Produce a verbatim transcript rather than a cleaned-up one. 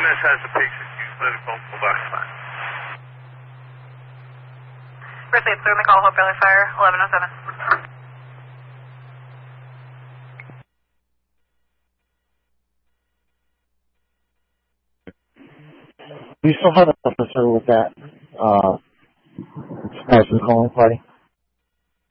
S has the patient use medical box sign. Received, clear on the call, Hope Valley Fire, eleven oh seven. We still have an officer with that, uh, Spice calling party.